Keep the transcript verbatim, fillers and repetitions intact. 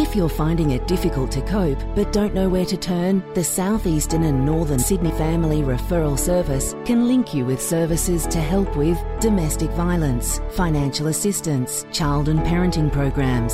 If you're finding it difficult to cope but don't know where to turn, the South Eastern and Northern Sydney Family Referral Service can link you with services to help with domestic violence, financial assistance, child and parenting programs,